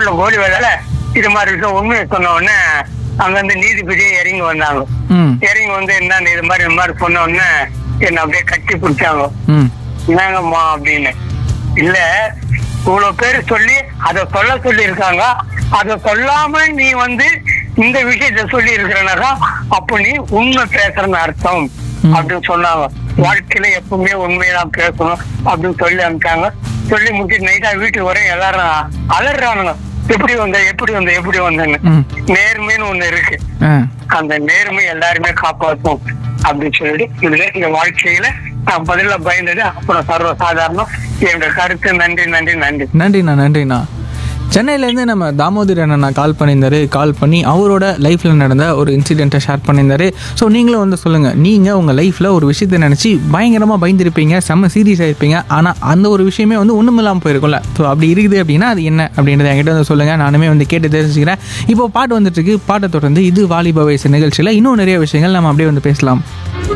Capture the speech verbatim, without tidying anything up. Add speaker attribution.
Speaker 1: ஊர்ல கோழி வேலை இது மாதிரி இருக்க உண்மையை சொன்ன உடனே அங்க வந்து நீதிபதியே இறங்கி வந்தாங்க. இறங்கி வந்து என்ன இது மாதிரி இது மாதிரி சொன்ன உடனே என்ன அப்படியே கட்டி பிடிச்சாங்க. என்னங்கம்மா அப்படின்னு. இல்ல இவ்வளவு பேரு சொல்லி அதை சொல்ல சொல்லி இருக்காங்க, அதை சொல்லாம நீ வந்து இந்த விஷயத்த சொல்லி இருக்கிறனாக்கா அப்ப நீ உண்மை பேசுறன்னு அர்த்தம் அப்படின்னு சொன்னாங்க. வாழ்க்கையில எப்பவுமே உண்மையதான் பேசணும் அப்படின்னு சொல்லி அனுப்பிச்சாங்க. சொல்லி முடிச்சு நைட்டா வீட்டுக்கு வர எல்லாரும் அலறானுங்க, எப்படி வந்த எப்படி வந்த எப்படி வந்தேன்னு. நேர்மைன்னு ஒண்ணு இருக்கு, அந்த நேர்மை எல்லாருமே காப்பாற்றும் அப்படின்னு சொல்லிட்டு இதுல இந்த வாழ்க்கையில நான் பதில பயந்தது அப்புறம் சர்வ சாதாரணம். என்னோட கருத்து. நன்றி நன்றி நன்றி
Speaker 2: நன்றிண்ணா நன்றிண்ணா. சென்னையிலேருந்து நம்ம தாமோதர் அண்ணா கால் பண்ணியிருந்தாரு. கால் பண்ணி அவரோட லைஃப்பில் நடந்த ஒரு இன்சிடெண்ட்டை ஷேர் பண்ணியிருந்தாரு. ஸோ நீங்களும் வந்து சொல்லுங்கள், நீங்கள் உங்கள் லைஃப்பில் ஒரு விஷயத்தை நினச்சி பயங்கரமாக பயந்துருப்பீங்க, செம்ம சீரியஸ் ஆகிருப்பீங்க, ஆனால் அந்த ஒரு விஷயமே வந்து ஒன்றும் இல்லாமல் போயிருக்கும்ல. ஸோ அப்படி இருக்குது அப்படின்னா அது என்ன அப்படின்றத என்கிட்ட வந்து சொல்லுங்கள், நானுமே வந்து கேட்டு தெரிஞ்சுக்கிறேன். இப்போ பாட்டு வந்துட்டுருக்கு. பாட்டை தொடர்ந்து இது வாலிப வயசு நிகழ்ச்சியில் இன்னும் நிறைய விஷயங்கள் நம்ம அப்படியே வந்து பேசலாம்.